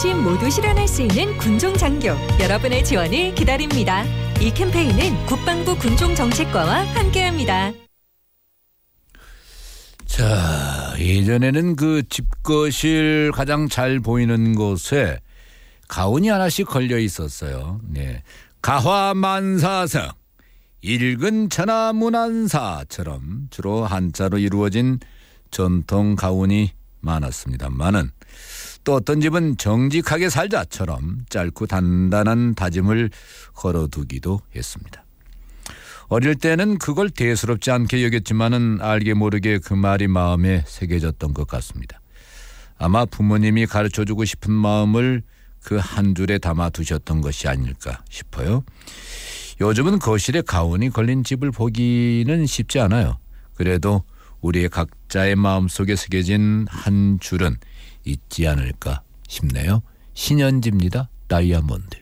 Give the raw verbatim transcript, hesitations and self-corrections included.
어르신 모두 실현할 수 있는 군종장교, 여러분의 지원을 기다립니다. 이 캠페인은 국방부 군종정책과와 함께합니다. 자, 예전에는 그 집거실 가장 잘 보이는 곳에 가훈이 하나씩 걸려 있었어요. 네. 가화만사성, 일근 천하문안사처럼 주로 한자로 이루어진 전통 가훈이 많았습니다만은 또 어떤 집은 정직하게 살자처럼 짧고 단단한 다짐을 걸어두기도 했습니다. 어릴 때는 그걸 대수롭지 않게 여겼지만은 알게 모르게 그 말이 마음에 새겨졌던 것 같습니다. 아마 부모님이 가르쳐주고 싶은 마음을 그 한 줄에 담아두셨던 것이 아닐까 싶어요. 요즘은 거실에 가훈이 걸린 집을 보기는 쉽지 않아요. 그래도 우리의 각자의 마음속에 새겨진 한 줄은 있지 않을까 싶네요. 신현지입니다. 다이아몬드.